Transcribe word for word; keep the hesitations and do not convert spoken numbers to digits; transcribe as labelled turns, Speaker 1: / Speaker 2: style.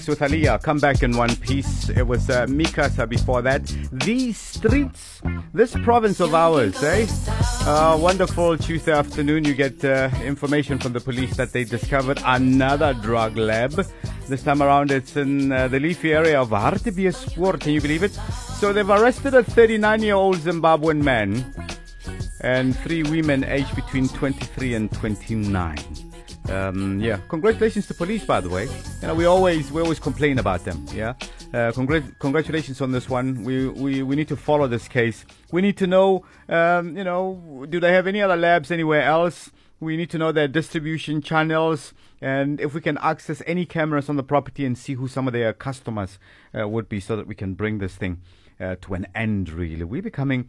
Speaker 1: With Aliyah, come back in one piece. It was uh, Mikasa before that. These streets, this province of ours, eh? Uh, wonderful Tuesday afternoon. You get uh, information from the police that they discovered another drug lab. This time around, it's in uh, the leafy area of Hartbeespoort. Can you believe it? So they've arrested a thirty-nine-year-old Zimbabwean man and three women aged between twenty-three and twenty-nine. Um, yeah, congratulations to police, by the way. You know, we always we always complain about them. Yeah, uh, congr- congratulations on this one. We, we we need to follow this case. We need to know, um, you know, do they have any other labs anywhere else? We need to know their distribution channels, and if we can access any cameras on the property and see who some of their customers uh, would be, so that we can bring this thing uh, to an end. Really, we're becoming